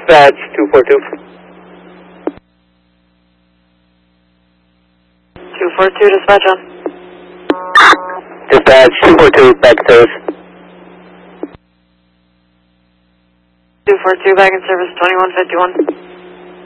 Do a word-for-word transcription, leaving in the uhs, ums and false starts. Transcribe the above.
Dispatch two four two. two four two, dispatch on. Dispatch two four two, back in service. two four two, back in service, twenty-one fifty-one.